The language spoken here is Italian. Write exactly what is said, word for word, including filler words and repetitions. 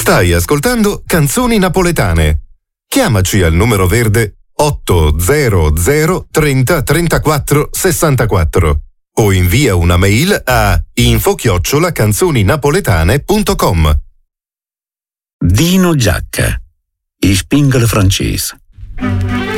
Stai ascoltando Canzoni Napoletane. Chiamaci al numero verde otto zero zero trenta trentaquattro sessantaquattro o invia una mail a info chiocciola canzoninapoletane punto com. Dino Giacca, i Spingle francese.